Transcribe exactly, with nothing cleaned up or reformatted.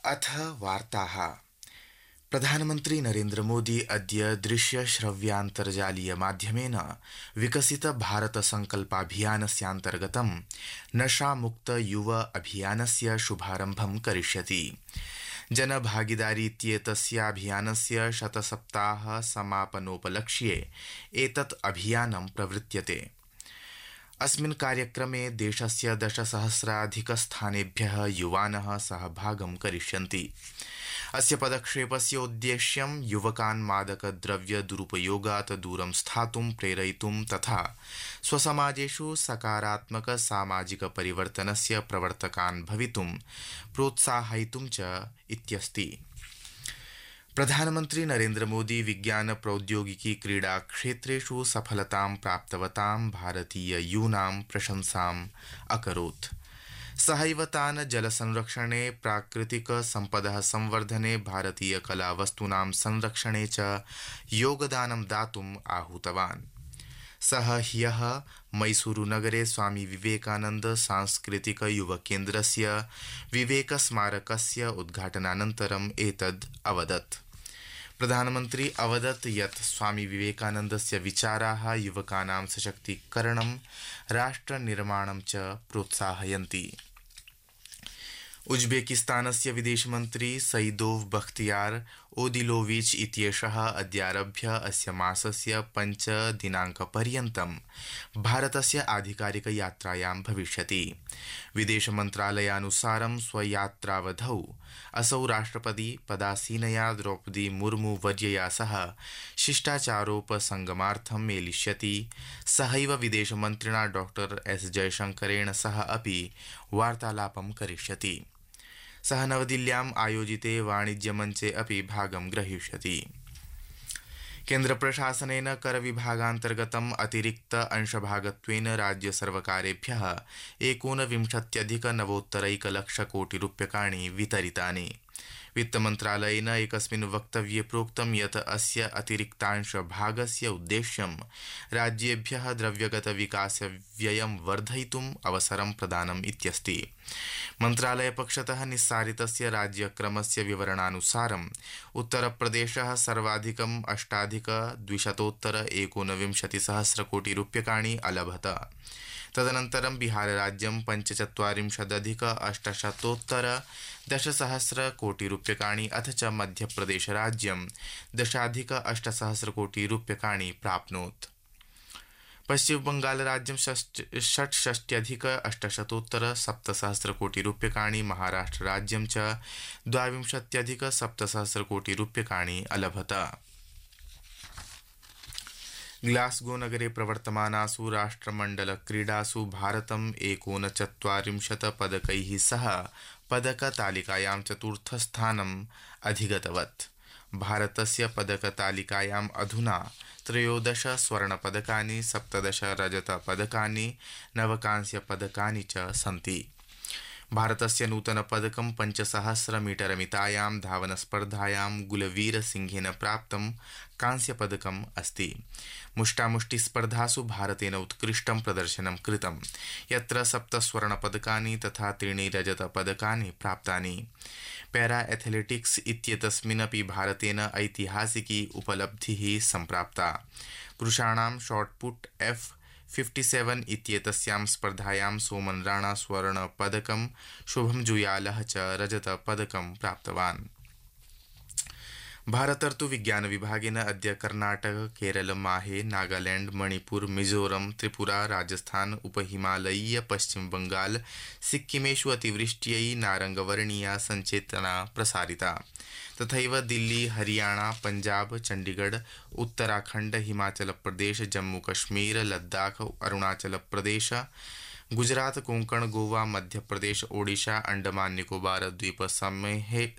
अथ वार्ताः। प्रधानमन्त्री नरेन्द्र मोदी अद्य दृश्य श्रव्यान्तर्जालीय माध्यमेन विकसित भारत संकल्पाभियानस्यान्तर्गतं नशामुक्त युव अभियानस्य शुभारम्भं करिष्यति। जनभागीदारी इत्येतस्याभियानस्य शतसप्ताह समापनोपलक्ष्ये एतत् अभियानं प्रवृत्यते। अस्मिन् कार्यक्रमे देशस्य दशसहस्राधिकस्थानेभ्यः युवानः सहभागं करिष्यन्ति। अस्य पदक्षेपस्य उद्देश्यं युवकान् मादकद्रव्य दुरुपयोगात् दूरं स्थातुं प्रेरयितुं तथा स्वसमाजेषु सकारात्मक सामाजिक परिवर्तनस्य प्रवर्तकान् भवितुं प्रोत्साहयितुं च इत्यस्ति। प्रधानमन्त्री नरेन्द्र मोदी विज्ञान प्रौद्योगिकी क्रीडा क्षेत्रेषु सफलतां प्राप्तवतां भारतीय यूनां प्रशंसाम् अकरोत्। सहैव तान् जलसंरक्षणे, प्राकृतिक सम्पदः संवर्धने, भारतीय कलावस्तूनां संरक्षणे च योगदानं दातुम् आहूतवान्। सः ह्यः मैसूरुनगरे स्वामी विवेकानन्द सांस्कृतिक युवकेन्द्रस्य विवेक स्मारकस्य उद्घाटनानन्तरम् एतद् अवदत्। प्रधानमन्त्री अवदत् यत् स्वामी विवेकानन्दस्य विचाराः युवकानां सशक्तीकरणं, राष्ट्रनिर्माणं च प्रोत्साहयन्ति। उज्बेकिस्तानस्य विदेशमन्त्री सईदोव बख्तियार ओदिलोविच इत्येषः अद्यारभ्य अस्य मासस्य पञ्च दिनाङ्कपर्यन्तं भारतस्य आधिकारिकयात्रायां भविष्यति। विदेशमन्त्रालयानुसारं स्वयात्रावधौ असौ राष्ट्रपति पदासीनया द्रौपदी मुर्मू वर्यया सह शिष्टाचारोपसंगमार्थं मेलिष्यति। सहैव विदेशमन्त्रिणा डॉक्टर एस जयशंकरेण सह अपि वार्तालापं करिष्यति। सः नवदिल्ल्याम् आयोजिते वाणिज्यमञ्चे अपि भागं ग्रहीष्यति। केन्द्रप्रशासनेन करविभागान्तर्गतम् अतिरिक्त अंशभागत्वेन राज्यसर्वकारेभ्यः एकोनविंशत्यधिक नवोत्तरैकलक्षकोटिरूप्यकाणि वितरितानि। वित्तमन्त्रालयेन एकस्मिन् वक्तव्ये प्रोक्तं यत् अस्य अतिरिक्तांशभागस्य उद्देश्यं राज्येभ्यः द्रव्यगतविकासव्ययं वर्धयितुम् अवसरं प्रदानम् इत्यस्ति। मन्त्रालयपक्षतः निस्सारितस्य राज्यक्रमस्य विवरणानुसारम् उत्तरप्रदेशः सर्वाधिकम् अष्टाधिक द्विशतोत्तर एकोनविंशतिसहस्रकोटिरूप्यकाणि अलभत। तदनन्तरं बिहारराज्यं पञ्चचत्वारिंशदधिक अष्टशतोत्तर दशसहस्रकोटिरूप्यकाणि अथ च मध्यप्रदेशराज्यं दशाधिक अष्टसहस्रकोटिरूप्यकाणि प्राप्नोत्। पश्चिमबंगालराज्यं षट्षष्ट्यधिक अष्टशतोत्तर सप्तसहस्रकोटिरूप्यकाणि, महाराष्ट्रराज्यं च द्वाविंशत्यधिक सप्तसहस्रकोटिरूप्यकाणि अलभत। ग्लास्गो नगरे प्रवर्तमानासु राष्ट्रमण्डलक्रीडासु भारतम् एकोनचत्वारिंशत् पदकैः सह पदकतालिकायां चतुर्थस्थानम् अधिगतवत्। भारतस्य पदकतालिकायाम् अधुना त्रयोदश स्वर्णपदकानि, सप्तदश रजतपदकानि, नव कांस्यपदकानि च सन्ति। भारतस्य नूतनपदकं पञ्चसहस्र मीटरमितायां धावनस्पर्धायां गुलवीरसिंहेन प्राप्तं कांस्यपदकम् अस्ति। मुष्टामुष्टिस्पर्धासु भारतेन उत्कृष्टं प्रदर्शनं कृतं, यत्र सप्त स्वर्णपदकानि तथा त्रीणि रजतपदकानि प्राप्तानि। पैरा एथलेटिक्स इत्येतस्मिन्नपि भारतेन ऐतिहासिकी उपलब्धिः सम्प्राप्ता। पुरुषाणां शॉटपुट एफ सप्तसप्ततिः इत्येतस्यां स्पर्धायां सोमन राणा स्वर्णपदकं, शुभम जुयालः च रजतपदकं प्राप्तवान्। भारतर्तु विज्ञान विभागेन अद्य कर्नाटक, केरल, माहे, नागालैंड, मणिपुर, मिजोरम, त्रिपुरा, राजस्थान, उपहिमालयीय पश्चिम बंगाल, सिक्किमेषु अतिवृष्ट्यै नारंगवर्णीया संचेतना प्रसारिता। तथैव दिल्ली, हरियाणा, पंजाब, चंडीगढ़, उत्तराखंड, हिमाचल प्रदेश, जम्मू कश्मीर, लद्दाख, अरुणाचल प्रदेश, गुजरात, कोंकण, गोवा, मध्य प्रदेश, ओडिशा, अंडमान निकोबार द्वीप समूहे